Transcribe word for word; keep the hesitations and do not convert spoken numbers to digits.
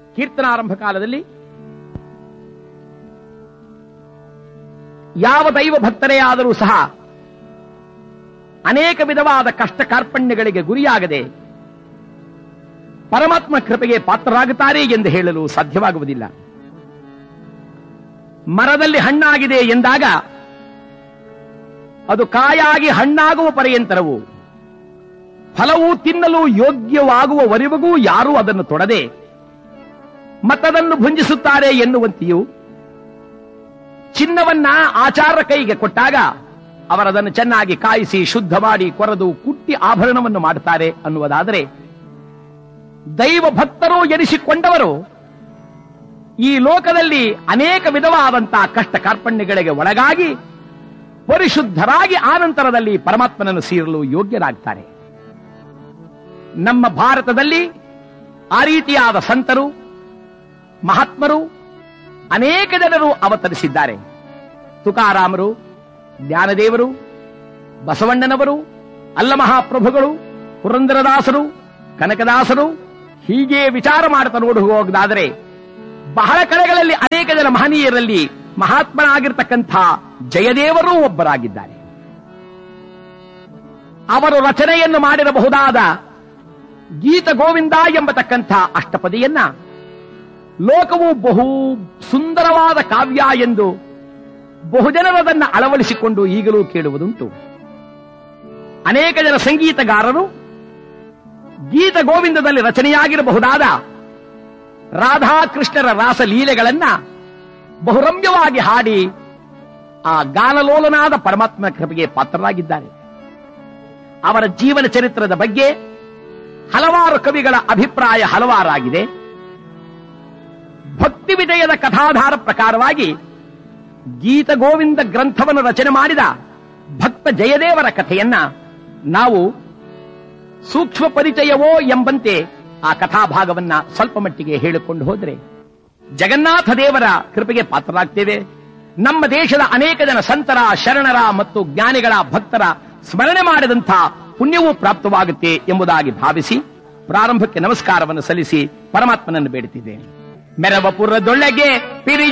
ಕೀರ್ತನಾರಂಭ ಕಾಲದಲ್ಲಿ ಯಾವ ದೈವ ಭಕ್ತರೇ ಆದರೂ ಸಹ ಅನೇಕ ವಿಧವಾದ ಕಷ್ಟ ಕಾರ್ಪಣ್ಯಗಳಿಗೆ ಗುರಿಯಾಗದೆ ಪರಮಾತ್ಮ ಕೃಪೆಗೆ ಪಾತ್ರರಾಗುತ್ತಾರೆ ಎಂದು ಹೇಳಲು ಸಾಧ್ಯವಾಗುವುದಿಲ್ಲ. ಮರದಲ್ಲಿ ಹಣ್ಣಾಗಿದೆ ಎಂದಾಗ ಅದು ಕಾಯಾಗಿ ಹಣ್ಣಾಗುವ ಪರ್ಯಂತರವು ಫಲವು ತಿನ್ನಲು ಯೋಗ್ಯವಾಗುವವರೆಗೂ ಯಾರೂ ಅದನ್ನು ತೊಡದೆ ಮತ್ತದನ್ನು ಭುಂಜಿಸುತ್ತಾರೆ ಎನ್ನುವಂತೆಯೂ ಚಿನ್ನವನ್ನ ಆಚಾರ ಕೈಗೆ ಕೊಟ್ಟಾಗ ಅವರದನ್ನು ಚೆನ್ನಾಗಿ ಕಾಯಿಸಿ ಶುದ್ಧ ಮಾಡಿ ಕೊರೆದು ಕುಟ್ಟಿ ಆಭರಣವನ್ನು ಮಾಡುತ್ತಾರೆ ಅನ್ನುವುದಾದರೆ, ದೈವ ಭಕ್ತರು ಎನಿಸಿಕೊಂಡವರು ಈ ಲೋಕದಲ್ಲಿ ಅನೇಕ ವಿಧವಾದಂತಹ ಕಷ್ಟ ಕಾರ್ಪಣ್ಯಗಳಿಗೆ ಒಳಗಾಗಿ ಪರಿಶುದ್ಧರಾಗಿ ಆನಂತರದಲ್ಲಿ ಪರಮಾತ್ಮನನ್ನು ಸೇರಲು ಯೋಗ್ಯರಾಗ್ತಾರೆ. ನಮ್ಮ ಭಾರತದಲ್ಲಿ ಆ ರೀತಿಯಾದ ಸಂತರು ಮಹಾತ್ಮರು ಅನೇಕ ಜನರು ಅವತರಿಸಿದ್ದಾರೆ. ತುಕಾರಾಮರು, ಜ್ಞಾನದೇವರು, ಬಸವಣ್ಣನವರು, ಅಲ್ಲಮಹಾಪ್ರಭುಗಳು, ಪುರಂದರದಾಸರು, ಕನಕದಾಸರು, ಹೀಗೆ ವಿಚಾರ ಮಾಡುತ್ತಾ ನೋಡು ಹೋಗದಾದರೆ ಬಹಳ ಕಡೆಗಳಲ್ಲಿ ಅನೇಕ ಜನ ಮಹನೀಯರಲ್ಲಿ ಮಹಾತ್ಮನಾಗಿರ್ತಕ್ಕಂಥ ಜಯದೇವರೂ ಒಬ್ಬರಾಗಿದ್ದಾರೆ. ಅವರು ರಚನೆಯನ್ನು ಮಾಡಿರಬಹುದಾದ ಗೀತ ಗೋವಿಂದ ಎಂಬತಕ್ಕಂಥ ಅಷ್ಟಪದಿಯನ್ನ ಲೋಕವು ಬಹು ಸುಂದರವಾದ ಕಾವ್ಯ ಎಂದು ಬಹುಜನರದನ್ನು ಅಳವಡಿಸಿಕೊಂಡು ಈಗಲೂ ಕೇಳುವುದುಂಟು. ಅನೇಕ ಜನ ಸಂಗೀತಗಾರರು ಗೀತ ಗೋವಿಂದದಲ್ಲಿ ರಚನೆಯಾಗಿರಬಹುದಾದ ರಾಧಾಕೃಷ್ಣರ ರಾಸಲೀಲೆಗಳನ್ನ ಬಹುರಮ್ಯವಾಗಿ ಹಾಡಿ ಆ ಗಾನಲೋಲನಾದ ಪರಮಾತ್ಮ ಕೃಪೆಗೆ ಪಾತ್ರರಾಗಿದ್ದಾರೆ. ಅವರ ಜೀವನ ಚರಿತ್ರದ ಬಗ್ಗೆ ಹಲವಾರು ಕವಿಗಳ ಅಭಿಪ್ರಾಯ ಹಲವಾರಾಗಿದೆ. ಭಕ್ತಿ ವಿಜಯದ ಕಥಾಧಾರ ಪ್ರಕಾರವಾಗಿ ಗೀತ ಗೋವಿಂದ ಗ್ರಂಥವನ್ನು ರಚನೆ ಮಾಡಿದ ಭಕ್ತ ಜಯದೇವರ ಕಥೆಯನ್ನ ನಾವು ಸೂಕ್ಷ್ಮ ಪರಿಚಯವೋ ಎಂಬಂತೆ ಆ ಕಥಾಭಾಗವನ್ನ ಸ್ವಲ್ಪ ಮಟ್ಟಿಗೆ ಹೇಳಿಕೊಂಡು ಹೋದ್ರೆ ಜಗನ್ನಾಥ ದೇವರ ಕೃಪೆಗೆ ಪಾತ್ರರಾಗ್ತೇವೆ. ನಮ್ಮ ದೇಶದ ಅನೇಕ ಜನ ಸಂತರ, ಶರಣರ ಮತ್ತು ಜ್ಞಾನಿಗಳ ಭಕ್ತರ ಸ್ಮರಣೆ ಮಾಡಿದಂಥ ಪುಣ್ಯವೂ ಪ್ರಾಪ್ತವಾಗುತ್ತೆ ಎಂಬುದಾಗಿ ಭಾವಿಸಿ ಪ್ರಾರಂಭಕ್ಕೆ ನಮಸ್ಕಾರವನ್ನು ಸಲ್ಲಿಸಿ ಪರಮಾತ್ಮನನ್ನು ಬೇಡುತ್ತಿದ್ದೇನೆ. ಮೆರವಪುರದೊಳಗೆ ಪಿರಿ